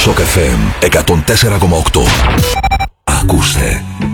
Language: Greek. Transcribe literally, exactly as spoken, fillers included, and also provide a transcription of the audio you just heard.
Σοκ εφ εμ εκατόν τέσσερα κόμμα οκτώ. Ακούστε.